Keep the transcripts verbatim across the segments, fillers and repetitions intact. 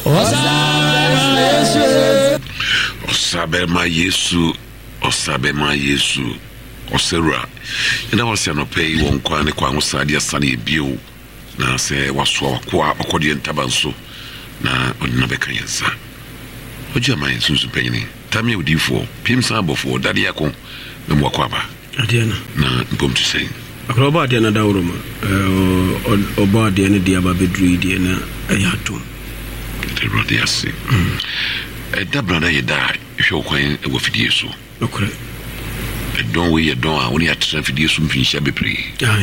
Osabema Yesu, Osabema Yesu, Osera. And I was saying, pay one quantity, Quansadia Sunny Bill. Now say, was so qua accordion tabanso. Now, on Nabekayasa. What your mind, Susan Penny? Tell me what you for. Pim Sabo for Daddy Akon, no more quaba. Adiana. Now, come to say. Akroba Diana Dauruma, or Oba Diana Diaba Bedri Diana Ayatum. The Rodiasi. A double day die if you're going with you so. Okay. A don't way a don't only at some video something shabby pre.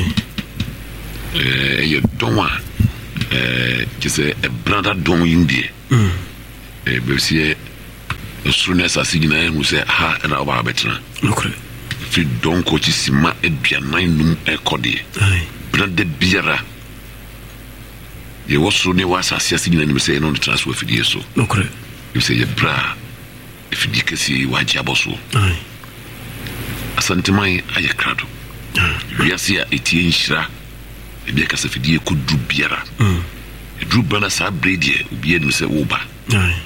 Eh, you don't want just a brother don't in there. Eh, but see, as soon as I see you who say, ha, and our better. Okay. If you don't coach is ma a beer nine a coddy. Brother Biera. You was so near was assessing and saying on the transfer for you so. Okay. You say, bra, if you can see why Jaboso. Aye. Asantemai, I a crowd. We are see a eighteen shra. The Becas of the could do beera. A drew banner sab brady, be in Mister Oba. Aye.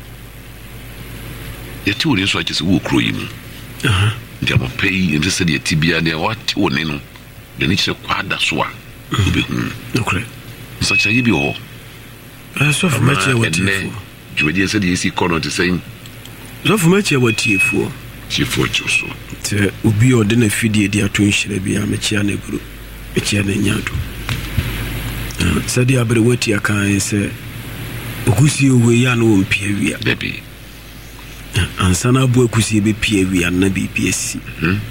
The two is what is woo crowing. Uh-huh. They will pay in the city tibia near what two nino. The nature quad swa. Okay. Such a yibi all. I saw from much what you Judy said, you see, Connor to saying, so for much what you for. She fought you so. Te ubi or dinner fiddy, dear twin shrebi, a mechiane group, mechiane nyato. Said the abrewati a kind say, Ukusi we yan won P. Baby. And Sana Bokusi be P. and Nabi P S C.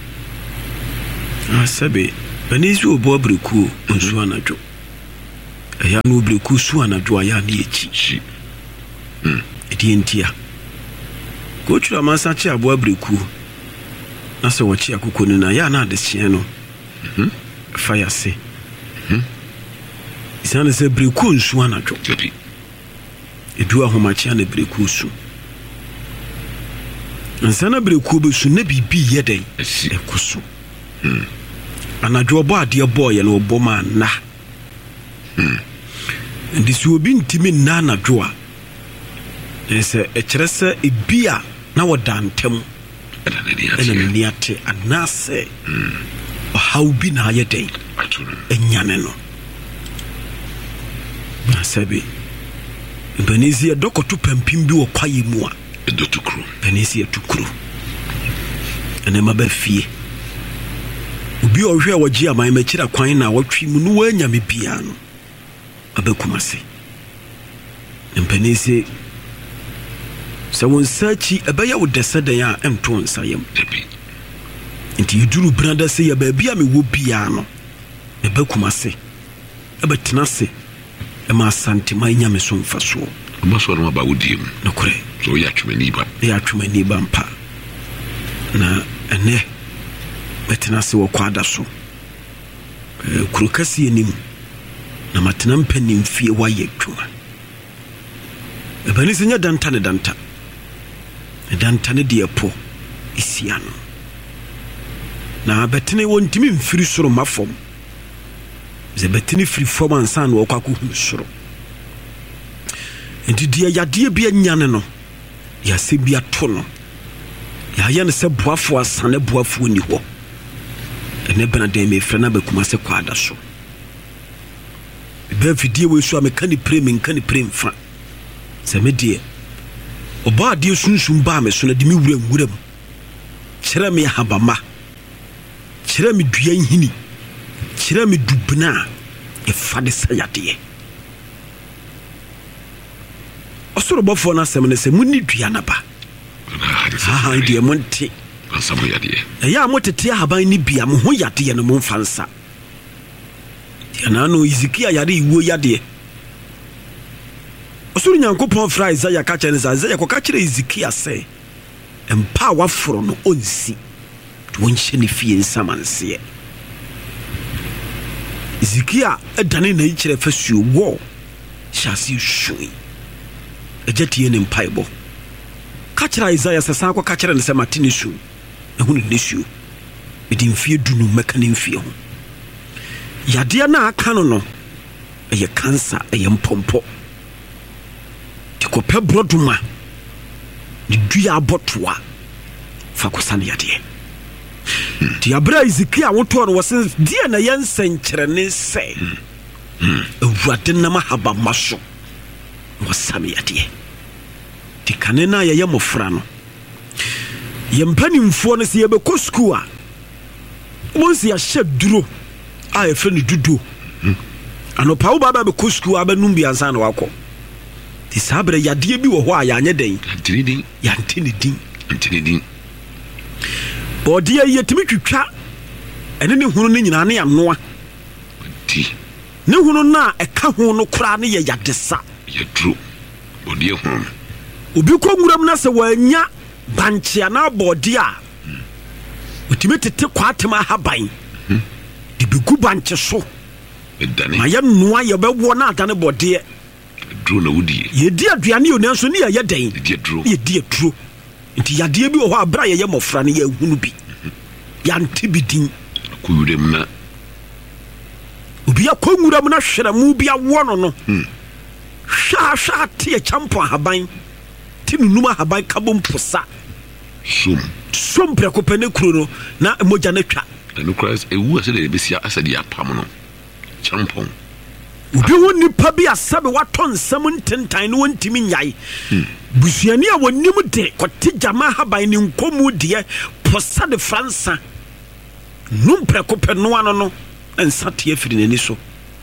Ah, Sabe, Benizu Bobriku, Unsuanajo. A young Ubriku Suanajo, a yan echi. Eti entia go to amasa chi abo abreku na se wo chi akoko ni na ya na de hye no mhm fire se mhm isana se breku nsu anadwo tepi edu ahoma chi na breku su nsana breku be su na bibi ye den ekoso mhm anadwo bo ade bo ye no bo ma na mhm ndi su obi ntimi na anadwo a ese ekyerese ebia na wodantem ene ni ate anase o how bi na ayeden enyane no na sabi Benizia dokotu pempim bi wo kwaye mu a edotukru Benizia tukru ene mabafie obi ohwe wogi aman makira kwan na wotwi mu no wanyame bia no abakumase Benizia so won searchi ebaya wo desedan a ento nsayem nti yiduru branda se ya ba bia me wo bia no ebakumase ebetenase e ma santima nya me so mfaso maso no ba wodim no kore so ya twemani ba ya twemani ba mpa na ene betenase wo kwada so e kurukasi enim na matena mpanim fie waye twuma ebani senya danta ne danta danta ne de po isiano na betene wontimi mfiri soro mafom ze betene free form ansa na okwaku soro enti dia yade bia nyane no ya se bia to no ya ya ne se boafo asane boafo ni ho ene bena de me frena bakuma se kwada so be fidie we so amekani premi nkani premfa se me die oba de sunsun ba me so na de mi wura nwuram kire me habama kire me dua nhini kire me dubna e fade sayade osoro bofo na sem ne se munni dua na ba ha ha de monte ansamo yade e ya motete haban ni bia mo ho yade no mo mfansa yana no Ezekiel yade iwo yade osuru nyankopon fra Isaiah ka kire Isaiah ko ka kire Ezekiel se empa waforo no onsi to wonhye ne fie nsamanse Ezekiel edane na ikire fasuo wo shasi shui ejetie ne mpaibo ka kire Isaiah se san ko ka kire ne se matini su ehunu ne su edin fie dunu meka ne fie ho yade na aka no no eye cancer eye mpompo akɔpɛ brodoma ne dua abotoa fa kɔsane yadeɛ ti abra Ezekiel woto no wɔse die na yɛnsɛnkyerɛne sɛ awurade nam haba maso wɔsane yadeɛ ti kane na yɛyɛ mɔfra no yɛmpanimfoɔ no sɛ yɛbɛkɔ school a wɔnsi ahyɛ duro a yɛfrɛ no duduo anopa wo baba bɛkɔ school a bɛnum bi ansa na wakɔ ti saa berɛ yadeɛ bi wɔ hɔ a yɛanyɛ dɛn antinidin yɛantinidin antinidin bɔdeɛ yɛtumi twitwa ɛne ne hunu no nyinaa ne yɛanoa ti ne hunu no a ɛka ho no koraa ne yɛ yadesa yɛduro bɔdeɛ hunu obi kɔ nwuram na sɛ wɔanya bankyea na bɔdeɛ a otumi tete kwaatem ahaban de bɛgu bankye so ɛdane ma yɛnoa yɛbɛwɔ no adane bɔdeɛ duro na wodie yɛdi aduane yɛ nanso ne yɛyɛ dɛn yɛdi aduro yɛdi aduro nti yadeɛ bi wɔ hɔ a bra yɛyɛ mmɔfra no yɛahunu bi yɛante bi din akɔwuram na obi akɔ nwuram na hwerɛ mu bi awɔ no no hwɛ a hwɛ a te ɛkyampo ahaban te nunum ahaban kabɔ mposa som som prɛko pɛ ne kuro no na mogya no twa ɛno koraa ɛwu a sɛdeɛ yɛbɛsia asɛ deɛ apam no kyampɔn obi ho nipa bi asɛbe watɔ nsɛm ntentan ne wɔntimi nyae busuani a wɔnim de kɔte gyama haban ne nkɔmu deɛ posa de fransa nom prɛko pɛ noa no no nsa teɛ firi n'ani so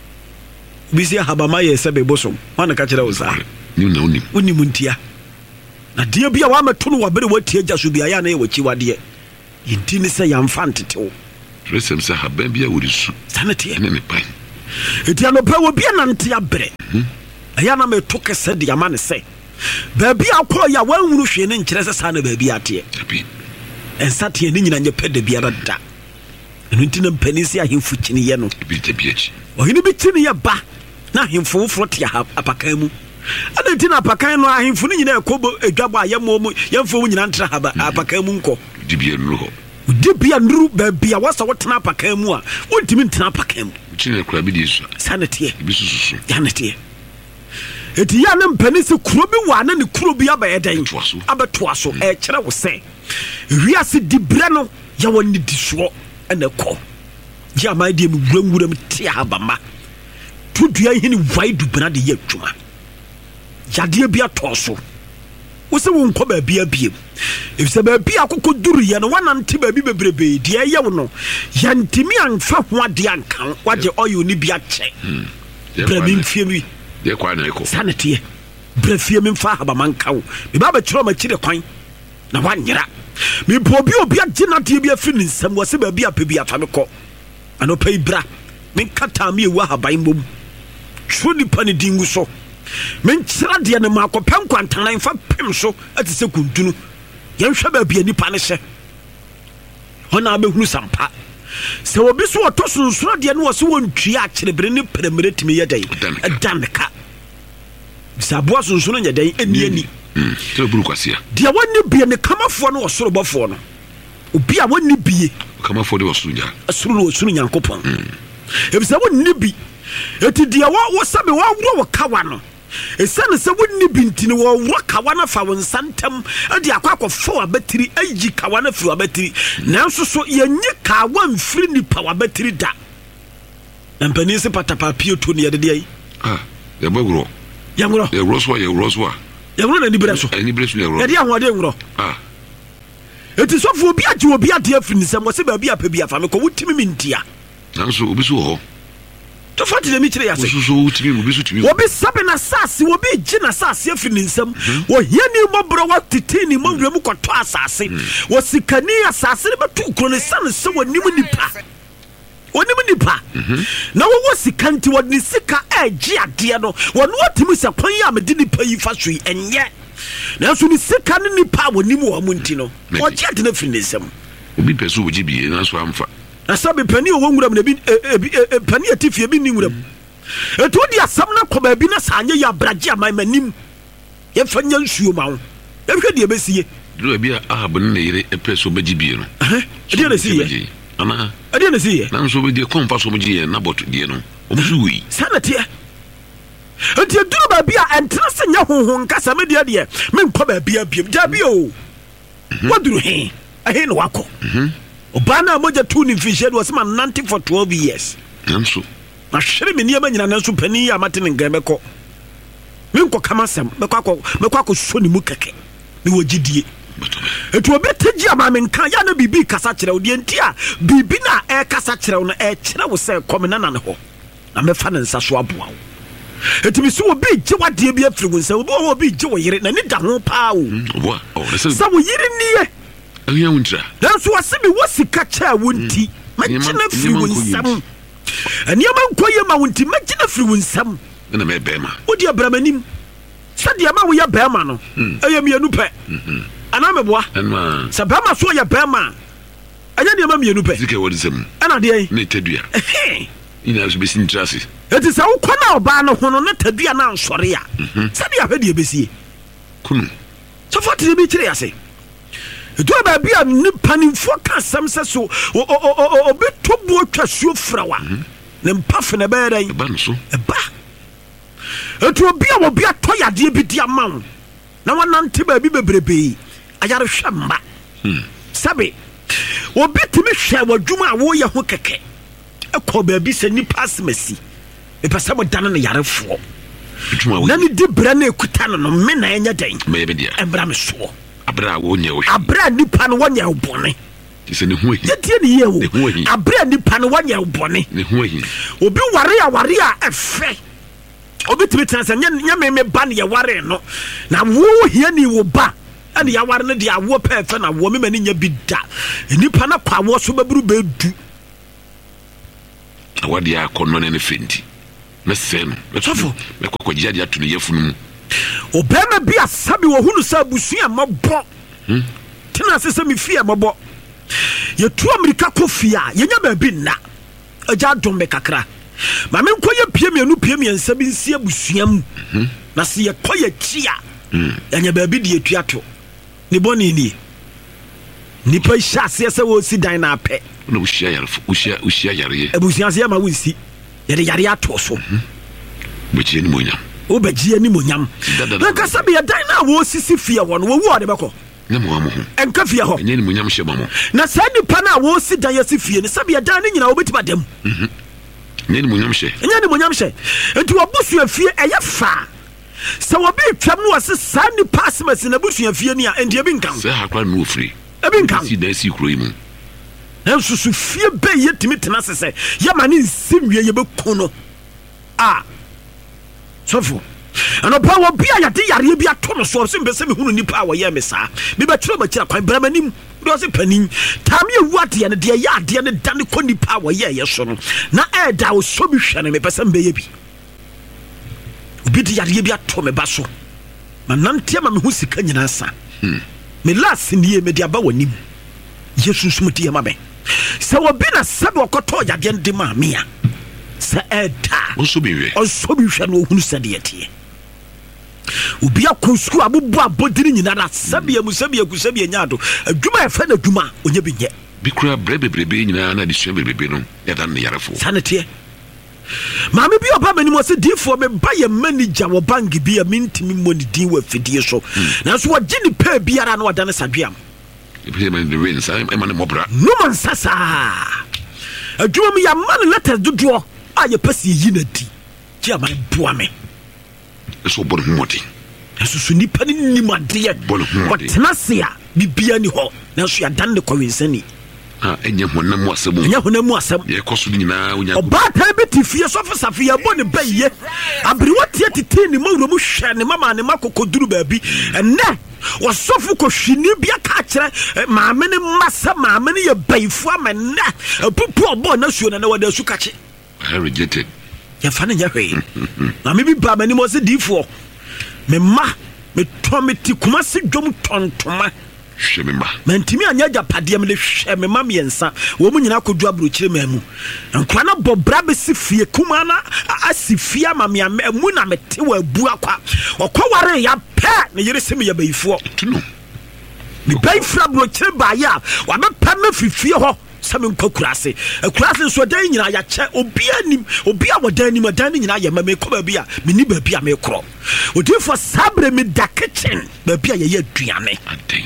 obi sɛ habama yɛ sɛbe bosom wane ka kyerɛ wo saa nim na wonim wonim ntia na deɛ bi a wamɛto no wabere watie gya so biayɛ na yɛ wakyi wadeɛ yɛnti ne sɛ yɛmfa ntetewo resɛm sɛ haban bi a wɔde su saa ne teɛ ɛne ne pan ɛti anɔpɛ wɔ bia nante abrɛ ɛyɛ na meto kɛsɛ de ama ne sɛ baabi akɔ yɛ a wanhunu hwee ne nkyerɛ sɛ saa na baabi ateɛ dabi ɛnsa teɛ ne nyina nyɛ pɛ da biara da ɛno nti na mpani sɛ ahemfo kyiniyɛ no ebi dabi akyi ɔhene bi kyini yɛ ba na ahemfo foforɔ te apakan mu ɛna nti na apakan no ahemfo no nyina ɛkɔ adwabɔ a yɛmmɔ mu yɛmfo mu nyina ntra apakan mu nkɔ dibia nuru hɔ wodi bia nuru baabi a wasa wotena apakan mu a wontimi ntena apakan mu kyine kora bi de su saa ne teɛ ebi sususu ya ne teɛ ɛti yɛ ne mpani sɛ kuro bi wɔ a na ne kuro bi abɛyɛ dɛn Abɛtoa so. abɛtoa so ɛkyerɛ wo sɛ wiase diberɛ no yɛwɔ nedisoɔ ɛna ɛkɔ gye ama deɛ mewurawuram te ahabama to dua hene wae dubena de yɛ adwuma yadeɛ bi atɔɔ so wo sɛ wonkɔ baabi abiem ɛfisɛ baabi akokɔ duruyɛ no woanante baabi bebrebee deɛ ɛyɛ wo no yɛntimi amfa ho adeɛ anka wo wagye ɔyɛ ne bi akyɛ brɛ me mfie mi deɛ kwa na ɛkɔ saa ne teɛ brɛ fie me mfa ahabama nka wo meba bɛkyerɛ makyire kwan na woanyera mepɛ obi obi agye nadeɛ bi afiri ne nsɛm wɔ sɛ baabi apɛ bi afa me kɔ anɔpa yi bra menkataa me ɛwu ahaban mmom twerɛ nipa ne din gu so menkyerɛ deɛ ne maakɔpɛ nkwantana mfa pem so ate sɛ kuntunu yɛnhwɛ baabi a nipa ne hyɛ ɔna bɛhunu sampa sɛ obi so wɔtɔ sonsono deɛ no wɔ sɛ wɔntua akyerɛbere ne pɛrɛmmerɛ tumi yɛ dɛn ɛda ne ka sɛ aboa sonsono nyɛ dɛn ɛni ani tɛbɛ buru kwasia deɛ wɔnni bie ne kamafoɔ no wɔ soro bɔfoɔ no obi a wɔnni bie kamafoɔ de wɔ soro nya soro no wɔ soro nyankopɔn ɛfisɛ wɔnni bi ɛti deɛ wɔ sɛbe wɔaworɔ wɔ kawa no ɛsiane sɛ wonni bi nti no wɔworɔ kawa no fa wo nsa ntam de akɔ akɔfa wabatiri ayi kawa no afiri wabatiri nanso so yɛnye kawa mfiri nipa wabatiri da na mpani sɛ patapapie to ne yɛde deɛ yi ah yɛbɛworɔ yɛworɔ yɛworɔ so a yɛworɔ so a yɛworɔ na niberɛ so anibere so yɛworɔ yɛde ahoɔden worɔ ah ɛti sɔfo obi agye obi adeɛ afiri ne nsɛm wɔ sɛ baabi apɛ bi afa me kɔ wotimi me ntia nanso obi so wɔ hɔ to fati de mi kyerɛ yase so so wotimi obi so timi obi sabe na sase obi gye na sase afiri ne nsɛm wɔ hiani mɔborɔ wa tete ne mɔwura mu kɔtɔ asase wɔ sikani asase ne bɛto kuro ne sane sɛ wɔnim nipa wɔnim nipa na wɔwɔ sika nti wɔde ne sika ɛgye adeɛ no wɔne wɔtumi sɛ kwan yi a mede nipa yi fa so yi ɛnyɛ nanso ne sika ne nipa a wɔnim wɔ mu nti no wɔgye ade no afiri ne nsɛm obi pɛ so wɔgye bie nanso amfa asabe pani o nwuram na bi pani atifie bi ni nwuram eto di asam na kɔ baabi na sanye ya bragye aman manim ye fanya nsuo ma wo ye hwɛ de besie duro bi a ahabon na yire epɛ so bagye bie no eh de na sie ana de na sie na nso be de konfa so bagye na bot de no o musu wi sanate nti aduru baabi a ɛntena sɛ nyɛ honhom nkasa me deɛ deɛ menkɔ baabi abiem gyabi o waduru he ɛhe ne wakɔ ɔbaa no a mogya too ne mfihyia de wɔ sɛ ma nante for twelve years nanso mahwere me nneɛma nyina nanso panin yi a mate ne nkɛn bɛkɔ menkɔ kama sɛm mɛkɔ akɔsɔ ne mu kɛkɛ ne wɔgyidie ɛti obi tagyi ama menka yɛ na biribi kasa kyerɛ wo deɛ nti a biribi no a ɛkasa kyerɛ wo no ɛkyerɛ wo sɛ kɔme na nane hɔ na mɛfa ne nsa so aboa wo ɛti me sɛ obi gye wadeɛ bi afiri wo nsa obi wɔ obi gye wo yere na ne da ho paa o sɛ wo yere nie nanso wɔ sɛ me wɔ sika kyɛ wo nti mɛgyina firi wo nsɛm nneɛma nkɔ yɛ ma wo nti mɛgyina firi wo nsɛm wode abramanim sɛdeɛ ma woyɛ bɛrima no ɛyɛ mmienu pɛ anaa mɛboa sɛ bɛrima so ɔyɛ bɛrima a ɛnyɛ nneɛma mmienu pɛ ɛna deɛ ɛti sɛ wokɔ na ɔbaa no ho no na tadua no ansɔre a sɛdeɛ ahwɛ deɛ bɛsie sɛfo tene bi kyerɛ ase ɛdura baabi a nipa nimfoɔ ka asɛm sɛ so ɔbɛtɔ buo twa suo fra wa ne mpa fe ne bɛyɛ dɛn ɛba ɛti obi a wɔbi atɔ yadeɛ bi di ama wo na wanante baabi bebrebee ayarehwɛ mma sɛbe obi tumi hwɛ w'adwuma a woyɛ ho kɛkɛ ɛkɔ baabi sɛ nipa asemasi mepɛ sɛ modane no yarefoɔ na ne di berɛ no ɛkuta no no me na ɛnyɛ dɛn ɛmmra me soɔ abrɛ nipa no wɔnyɛ wo bɔne yɛtie ne yie wo abrɛ nipa no wɔnyɛ wo bɔne obi ware a ware a ɛfɛ obi tumi tena sɛ nyɛ me me ba ne yɛware no na wo hia ni wo ba ɛne yɛware no deɛ awoɔ pɛɛ fɛ na woɔ mema ne nya bi da nipa no kɔ awoɔ so bɛburu bɛdu awadeɛ akɔnnɔ ne ne fɛnti na sɛ no mɛkɔkɔgye adeɛ ato no yɛfunu mu ɔbɛrima bi asabi wɔ hunu sɛ abusua mmɔbɔ tena ase sɛ mefie mmɔbɔ yɛtu Amerika kɔ fie a yɛnya baabi nna agya adom me kakra ma menkɔ yɛ pie mmienu pie mmiɛnsa bi nsi abusua mu na sɛ yɛkɔ yɛkyi a yɛanya baabi de yɛtua to ne bɔne nie nipa hyɛ aseɛ sɛ wɔsi dan no apɛ na wohyia yareɛ abusua sɛ yɛma wonsi yɛde yareɛ ato so bɛkyia ne monyam wobɛgye anim onyam na kasa bi yɛdan no a wɔsisi fie hɔ no wɔwu ɔde bɛkɔ ɛnka fie hɔ na saa nipa no a wɔsi dan yɛsi fie no sɛbi yɛdan no nyina wɔbɛtumi adam ɛnyɛ ne monyam hyɛ nti wɔbusua fie ɛyɛ faa sɛ wɔbi twam no wɔse saa nipa asemasi na busua fie ni a ɛnti ebi nka ebi nka nanso so fie bɛ yɛtumi tena se sɛ yɛma ne nsi nwie yɛbɛku no a sɔfo anɔpa wɔ bi a yɛde yareɛ bi ato no so sɛ mpɛ sɛ mehunu nipa a wɔyɛ me saa mebɛkyerɛ makyira kwan bramanim de ɔse panin tam yɛwu adeɛ no deɛ yɛ adeɛ no da ne kɔ nipa a wɔyɛ ɛyɛ so no na ɛɛda wo sɔ bi hwɛ no mepɛ sɛ mbɛyɛ bi obi de yareɛ bi ato me ba so mananteɛ ma meho sika nyinaa sa me last nie mede aba w'anim yesu nso mte yɛ ma bɛn sɛ wɔbi na sɛbe ɔkɔtɔɔ yadeɛ no de maa me a sɛ ɛda ɔnsɔ bi hwɛ no ɔhunu sɛdeɛ teɛ obi akɔ sukuu abobɔ abɔdini nyinaa na sɛbea mu sɛbea ku sɛbea nyaado adwuma ɛfɛ no adwuma ɔnyɛ bi nyɛ bi kura brɛ bebrebe nyinaa na adesua bebrebe no yɛda no yarefo saa ne teɛ maame bi ɔba m'anim ɔsɛ diifoɔ meba yɛ manager wɔ bank bi a mentimi mmɔ ne din wɔ afidie so nanso wɔgye ne pɛɛ biara na wɔda ne sadweam noma nsa saa adwuma mu yɛama no letters dodoɔ a yɛpɛ sɛ yɛyi no adi gye ama no boa me ɛsɛ ɔbɔ ne ho mmɔden nanso so nnipa no nnim adeɛ wɔtena se a bibia ni hɔ nanso yɛadane ne kɔwensani ɛnyɛ honam mu asɛm ɛnyɛ honam mu asɛm yɛkɔ so no nyinaa wonya ɔbaatan bi te fie sɔfo safe yɛbɔ ne ba yie aberewa teɛ tetee ne ma wura mu hwɛ ne ma ma ne ma kɔkɔduru baabi ɛnɛ wɔsɔfo kɔhwini bi aka kyerɛ maame ne mma sɛ maame ne yɛ bayifo ama nnɛ apupu ɔbɔɔ na suo no na wɔde asu kakye rejected yɛfa no nyɛ hwee maame bi baa m'anim ɔsɛ diifoɔ me mma metɔ me ti kuma se dwom tɔntoma hwɛ me mma mantimi anyɛ agyapadeɛ mede hwɛ me mma mmiɛnsa wɔ mu nyinaa kɔdwu aburokyire ma mu nkora no bɔ bra bɛsi fie kuma no asi fie ama me mu na mete wɔ abu akwa ɔkɔ ware yɛpɛ ne yere sɛ meyɛ bayifoɔ tuno me bayifra aburokyire baayɛ a wabɛpɛ me fifie hɔ sɛ menkɔ kurase kurase nso dan nyinaa yɛakyɛ obia nim obia wɔ dan nim dan no nyinaa yɛ ma mekɔ baabi a menni baabi a mekorɔ odiyifoɔ saa berɛ meda kitchen baabi a yɛyɛ aduane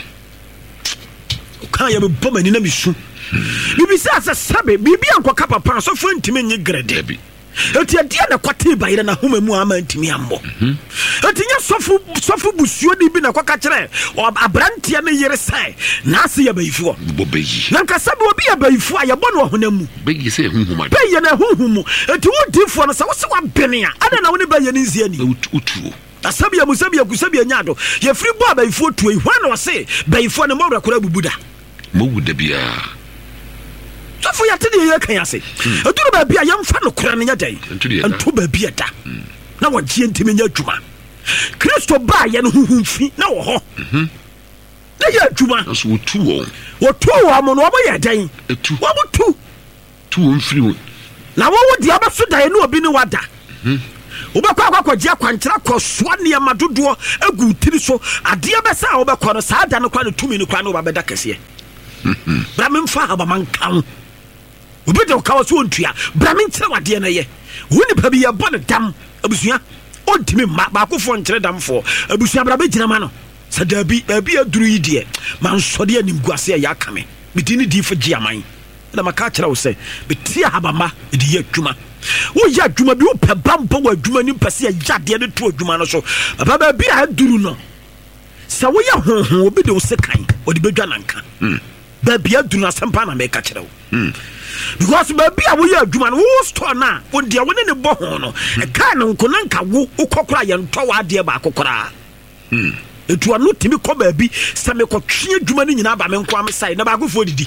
ka yɛ mebɔ m'ani na mesu bibisa sɛ sɛbe biribi ankɔka papa asɔfoɔ ntimi nye grede eti adeɛ na kwate bayire na homa mu ama ntimi ammɔ eti nya sɔfo sɔfo busuo di bi na kwaka kyerɛ abranteɛ ne yere sɛ na ase yɛ bayifo bobeyi na nkasa bi obi yɛ bayifo a yɛbɔ no honam mu beyi sɛ huhuma beyi na huhumu eti wodifo no sɛ wo se wa bene a ada na wo ne beyi ne nsia ni utuo asabia musabia kusabia nyado ye free boy bayifo tuo hwan na ɔse bayifo ne mawra kora bubuda mawuda bia sɔfo yɛte deɛ yɛka yɛ ase ɛduru baabi a yɛmfa no kora no nyɛ dɛn ɛnto baabi ɛda na wɔgyeɛ ntimi nyɛ adwuma kristo baa yɛ no hohomfi na wɔ hɔ na yɛ adwuma wɔtu wɔn wɔtu wɔ mo no wɔmɔyɛ dɛn wɔmotu tu wɔn firi na wɔwo deɛ wobɛso daeɛ ne obi ne wada wobɛkɔ akɔkɔgye akwankyerɛ kɔsoa nneɛma dodoɔ agu tiri so adeɛ bɛsɛ a wobɛkɔ no saa da no kora no tumi no kora ne wobɛbɛda kɛseɛ bra memfa habamanka ho obi de kawo so ontua bra me nkyerɛ wadeɛ no yɛ wo nipa bi yɛbɔ ne dam abusua ɔntimi ma baakofo nkyerɛ damfo abusua bra bɛgyina ma no sɛ daabi daabi aduru yi deɛ mansɔde anim guase a yɛaka me medi ne dii fa gye aman na maka kyerɛ wo sɛ metie habama ɛde yɛ adwuma woyɛ adwuma bi wopɛ bambɔ wɔ adwuma ni mpɛ sɛ yɛyɛ adeɛ no to adwuma no so papa baabi a aduru no sɛ woyɛ honhom obi de wo se kan ɔde bɛdwa nanka baabi aduru no asɛmpa na mɛka kyerɛ wo because baabi a woyɛ adwuma no wo store na wo deɛ wo ne ne bɔ ho no ɛka ne nkona nka wo wokɔkora yɛntɔ wɔ adeɛ baako koraa ɛtu ano tumi kɔ baabi sɛ mekɔtwe adwuma no nyinaa ba me nkoa me sae na baakofoɔ didi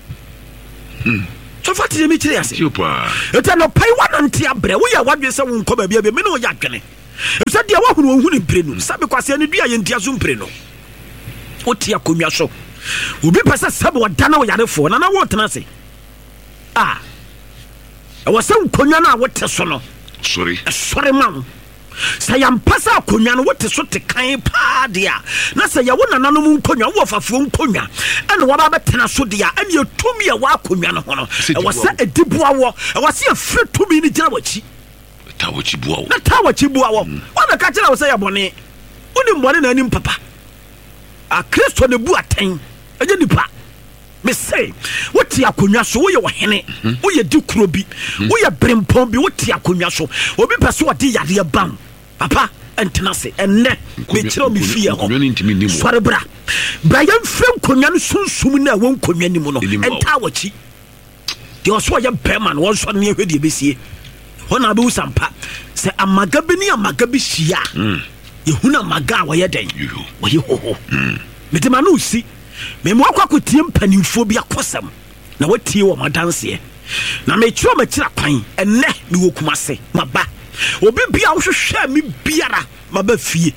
so fa te me kyerɛ ase ɛtɛ no pai wanante abrɛ woyɛ wadwe sɛ wo nkɔ baabi a bi me ne woyɛ adwene ɛsɛ deɛ woahunu wɔhu ne mpire no sɛ mekwaseɛ no dua yɛntia so mpire no wote akonnwa so obi pɛ sɛ sɛbe wɔda na woyarefoɔ na na wotena ase ah ɛwɔ sɛ nkonnwa no a wote so no sorry ɛsɔre ma wo sɛ yɛmpa sɛ akonnwa no wote so te kan paa deɛ a na sɛ yɛwo nananom nkonnwa wowɔ fafoɔ nkonnwa ɛne wɔba bɛtena so deɛ a ɛne yɛtumi a wɔ akonnwa no ho no ɛwɔ sɛ ɛdi boa wɔ ɛwɔ sɛ yɛfrɛ tumi no gyina wakyi ta wakyi boa wo na ta wakyi boa wɔ wɔna ka kyerɛ wo sɛ yɛbɔne wonim bɔne na anim papa a kristo ne bu atɛn ɛnyɛ nipa me say wote akonnwa so woyɛ wɔhene woyɛ di kuro bi woyɛ brempɔn bi wote akonnwa so obi pɛ so wɔde yadeɛ bam papa ɛntena se ɛnnɛ mekyerɛ me fie hɔ sɔre bra bra yɛmfrɛ nkonnwa no sunsum no a wɔ nkonnwa nim no ɛntaa wɔkyi deɛ ɔso ɔyɛ bɛrima no wɔnsɔre ne ɛhwɛ deɛ bɛsie hɔ na bɛwu sampa sɛ amaga bi ne amaga bi hyia yɛhunu amaga a wɔyɛ dɛn wɔyɛ hoho metema no wosi memmɔ akɔ akɔtie mpanimfoɔ bi akɔsɛm na watie wɔ madanseɛ na mekyerɛ makyira kwan ɛnɛ mewɔ Kumase maba obi bia wohwehwɛ me biara maba fie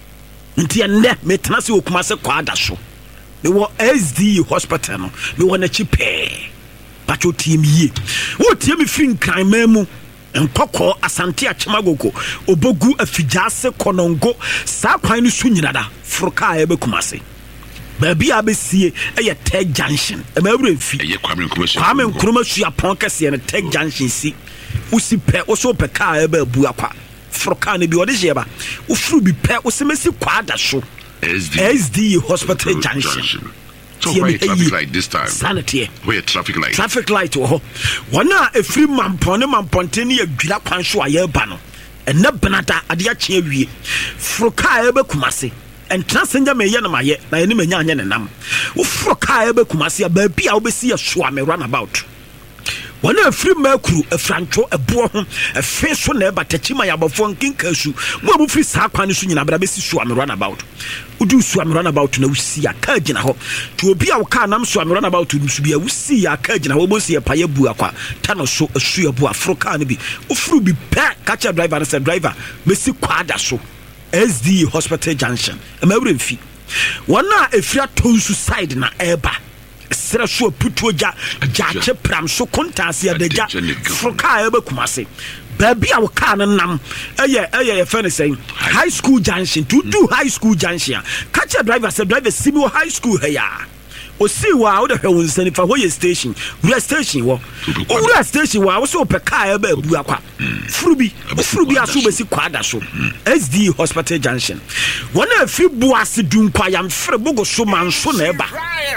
nti ɛnɛ metena sɛ wɔ Kumase kɔ ada so mewɔ S D hospital no mewɔ n'akyi pɛɛ patwɛ tie me yie wotie me firi nkranman mu nkɔkɔ asante akyemagoko obogu afigyase kɔnɔngo saa kwan no so nyina da foroka a ɛbɛ Kumase baabi a bɛsie ɛyɛ Tech Junction ɛma awura mfi ɛyɛ Kwame Nkrumah Kwame Nkrumah sua pɔn kɛseɛ no Tech Junction si wosi pɛ woso pɛ kaa ɛbɛ abu akwa foroka no bi ɔde hyɛ ba wofuru bi pɛ wosemesi kwa da so S D Hospital Junction so why traffic light this time sanity where traffic light traffic light wɔ hɔ wɔn a ɛfiri mampɔn ne mampɔnten ne yɛdwira kwan so a yɛreba no ɛnɛ benada adeɛ akye awie foroka a ɛbɛ Kumase ɛntena sɛ nyɛ meyɛ no mayɛ na yɛne manya anyɛ ne nam woforo kaa ɛbɛ Kumase a baabi a wobɛsi yɛ soa me runabout wɔne afiri makuru afrantwo ɛboɔ ho ɛfe so na ɛba takyima yɛ abɔfoɔ nkenka su mo a mofiri saa kwan no so nyina bra bɛsi soa me runabout wodu soa me runabout na wosi a kaa gyina hɔ nti obi a wokaa nam soa me runabout no so bi a wosi a kaa gyina hɔ wobɛsi yɛ payɛ bu akwa ta no so asu yɛ bu aforo kaa no bi wofuru bi pɛ ka kyerɛ driver no sɛ driver bɛsi kwaada so S D Hospital Junction ɛma awura mfi wɔn a ɛfiri atonsu side na ɛba ɛsrɛ so aputuo gya gyakye pram so kontaase adagya foroka a ɛbɛ Kumase baabi a wɔkaa no nam ɛyɛ ɛyɛ yɛfɛ no sɛn high school junction to do high school junction a ka kyerɛ driver sɛ driver si mi wɔ high school ha ya osi wa wo de hwe won sani fa ho ye station wura station wo wura station wa wo so pe car e ba abu akwa furubi furubi aso be si kwada so S D Hospital Junction wona afi bu ase dunkwa yam fre bogo so manso na eba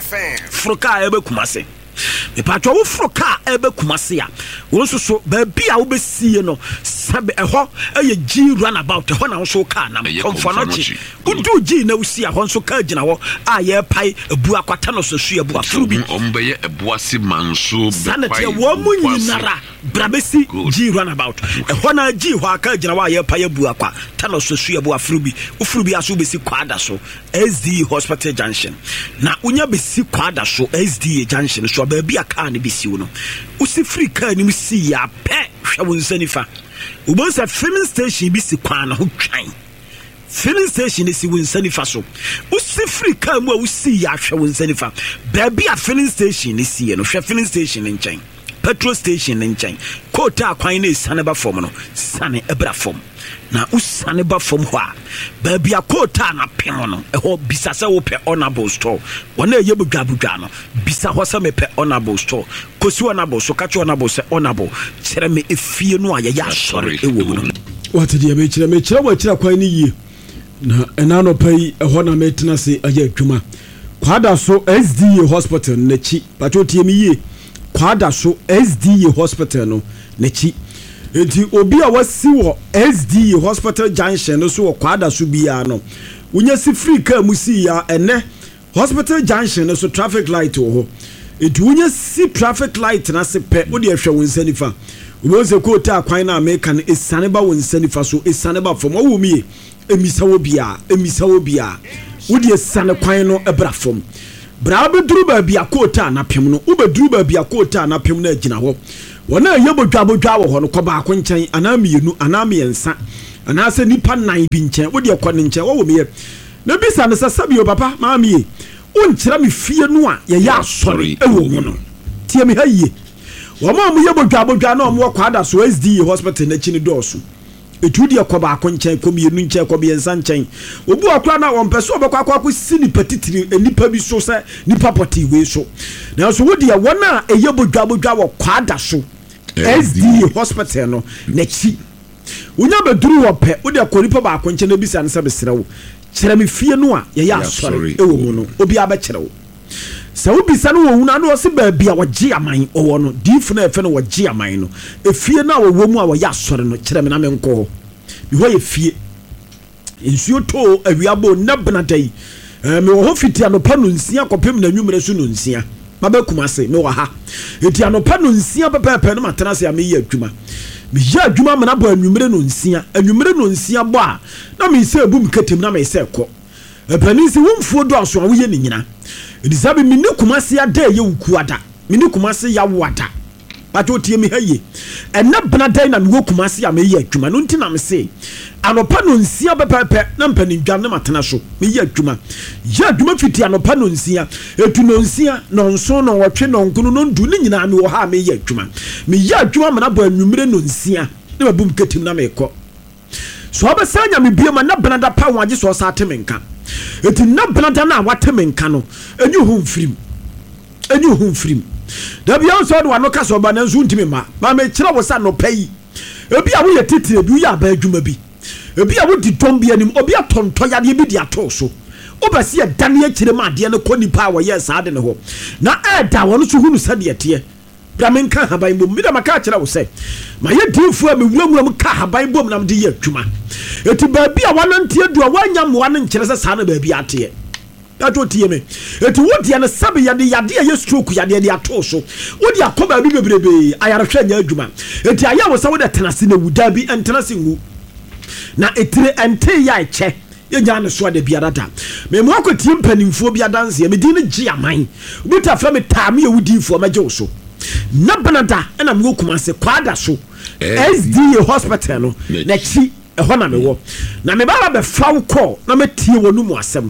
fro car e ba kumase me patwa wo fro car e ba kumase ya wo so so ba bia wo be sie no sabe eho eye G runabout eho na wo so car na komfonochi udu G na wo si a ho so car gina wo a ye pai abu akwata no so su abu afrubi ombe ye abu ase manso sanate wo mu nyinara brabesi G runabout eho na G ho aka gina wo a ye pai abu akwa ta no so su abu afrubi ufrubi aso be si kwada so S D Hospital Junction na unya be si kwada so S D Junction so ba bia car ne be si wo no usi free car ni si ya pe hwa won sanifa ubonsa filling station bi si kwana ho twan filling station is won sanifa so usi free car mu a usi ya hwa won sanifa ba bia filling station is si no hwa filling station nchen petrol station nchen kota kwan na sane ba form no sane ebra form na usane ba form ho a ba bia kota na pem no e ho bisa se wo pe honorable store wona ye budwabudwa no bisa ho se me pe honorable store kosi honorable so kacho honorable se honorable kire me efie no a ye ya sore e wo no what dia me kire me kire wa kire kwan ni yie na ena no pai e ho na me tena se aya adwuma kwada so S D Hospital na chi pacho tie me yie kwada so S D Hospital no na chi enti obi a wasi wo S D Hospital Junction no so kwada so bia no unya si free car musi ya ene Hospital Junction no so traffic light wo enti unya si traffic light na se pe wo de hwe won sanifa wo se ko ta kwan na America no esane ba won sanifa so esane ba fom wo mi emisa wo bia emisa wo bia wo de esane kwan no ebra fom bra be duru ba bia ko ta na pem no wo be duru ba bia ko ta na pem na agina ho wona yebodwa bodwa wo ho no ko ba ko nchen ana mienu ana miensa ana se nipa nan bi nchen wo de ko ne nchen wo wo me na bisa ne sasabio papa maami e unkyira me fie no a ye ya asori e wo mu no tie me haye wo ma mu yebodwa bodwa na mo kwada so S D Hospital na chini doso etu de ko ba ko nchen ko mienu nchen ko biensa nchen obu akra na wo mpeso obekwa akwa ko si nipa titiri nipa bi so se nipa poti we so na so wo de wona eyebodwa bodwa wo kwada so S D Hospital no na chi unya beduru wo pe wo de akoripa ba ko nche na bisa ne se besere wo kire me fie no a ye ya sori e wo mu no obi aba kire wo se wo bisa no wo hu na no se ba bia wo gi aman owo no difu na efe no wo gi aman no efie na wo wo mu a wo ya sori no kire me na me nko ho bi ho ye fie ensuo to awiabo na benadai eh me wo ho fiti anopa no nsia kopem na nwumere so no nsia mabe kumase me wo ha eti anopa no nsia pepepe no matena se ame ye adwuma me ya adwuma me na bo anwumere no nsia anwumere no nsia bo a na me se ebu mketem na me se ko epani se womfuo do aso a wo ye ni nyina edi sabe me ni kumase ada ye wukuada me ni kumase ya wada bato tie me haye ena benadai na me wo kumase a me ye adwuma no ntina me se anopa no nsia pepepe na mpani dwa na matena so me ye adwuma ya adwuma fiti anopa no nsia etu no nsia no nso no wotwe no nkunu no ndu ni nyina me wo ha me ye adwuma me ye adwuma me na bo anwumere no nsia na babum ketim na me ko so obesanya me biema na benada pa waje so sa temenka eti na benada na watemenka no enyu hu mfirim enyu hu mfirim da bia so do wano ka so ba na nzu ntimi ma ma me kira wo sa no pai ebi a wo ye titire bi wo ya ba adwuma bi ebi a wo di tombi anim obi atonto yade bi di ato so obasi ya dan ya kire ma de ne ko nipa wo ye sa de ne ho na e da wono so hunu sa de tie bra men ka haban bom mi da maka kire wo se ma ye difu a me wurawuram ka haban bom nam de ye adwuma eti ba bi a wono ntie du a wanya mo wan nkire se sa na ba bi atie ato tie me eti wodi na sabe yade yade ya stroke yade de ato so wodi akoba bi bebrebe ayarhwa nya adwuma eti aya wo sa wo de tenase na wuda bi entenase ngu na etire ente ya eche ye nya ne so de biara da me mo akotie mpanimfo bia danse me din ne gi aman buta fra me taame ye wudifo ma gye so na benada na me kumase kwada so S D Hospital no na chi e ho na me wo na me baba be fa wo call na me tie wonu mu asem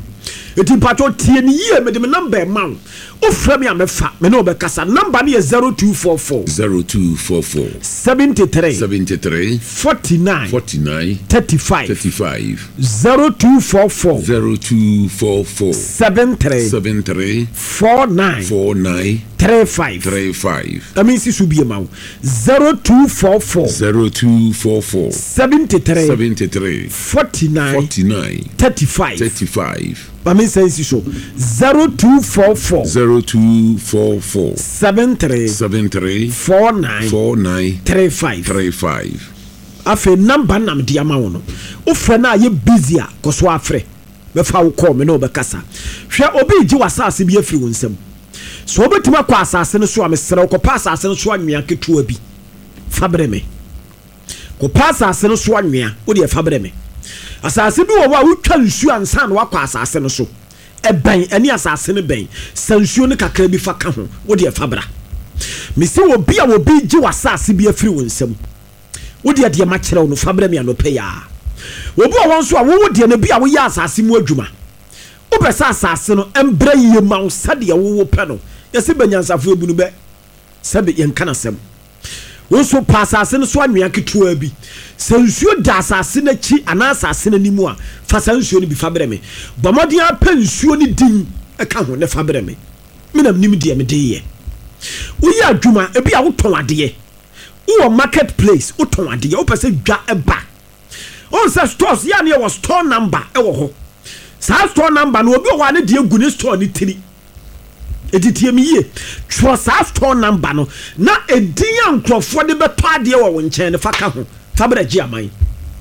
eti mpacho tie ni yie me de me number ma wo ofra me amefa me no be kasa number ne zero two four four zero two four four seventy-three seventy-three forty-nine forty-nine thirty-five thirty-five zero two four four zero two four four seventy-three seventy-three forty-nine forty-nine thirty-five thirty-five that means isu be ma wo zero two four four zero two four four seventy-three seventy-three forty-nine forty-nine thirty-five thirty-five that means isu zero two four four zero two four four seventy-three seventy-three forty-nine forty-nine thirty-five thirty-five afe number nam de ama wo no ofre na ye busy a koso afre be fa wo call me no be kasa hwe obi gi wasase bi afiri wo nsam so obetima kwa asase no so a mesere ko pa asase no so anwea ketua bi fabre me ko pa asase no so anwea wo de fabre me asase bi wo wa wotwa nsu ansa na wakwa asase no so eban ani asase no ben sansuo no kakra bi fa ka ho wo de fabra me se obi a obi gi wasase bi afiri wo nsam wo de de ma kyerɛ wo no fabre me anope ya obi wo won so a wo de na bi a wo ya asase mu adwuma wo pesa asase no embra yie ma wo sade wo wo pɛ no yɛse banyansafo ebunu bɛ sɛbe yɛn kana sɛm wo so pa asase no so anwea ketua bi sansuo da asase na chi ana asase na nimu a fa sansuo no bi fabre me bɔmɔden apɛ nsuo ni din ɛka ho ne fabre me menam nim de me de ye wo ya adwuma ebi a wo ton ade wo marketplace wo ton ade wo pese dwa eba on say stores ya ne wo store number e wo ho sa store number no obi o wa ne de egu ne store ni tiri editie mi ye tro sa store number no na edin ankrofo de beto ade wo wo nchen ne fa ka ho fa bra gi aman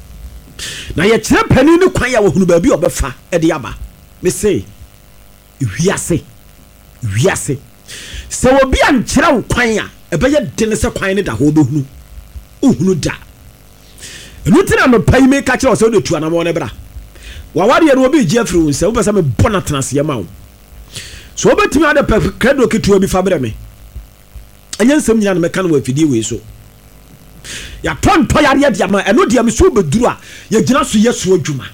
na ye kire pani ne kwan ya wo hunu ba bi obefa e de aba me say wiase wiase se obi an kire wo kwan a e be ye de ne se kwan ne da ho be hunu uhunu da enu tina no pai me ka kire wo se de tu anamo ne bra wa wade ye no obi gi afiri wo se wo pese me bona tenase ye ma wo so obetimi ade pe credo ketua bi fabre me anya nsem nyina no meka no afidie we so ya tonto yare dia ma eno dia me so beduru a ye gina so ye so adwuma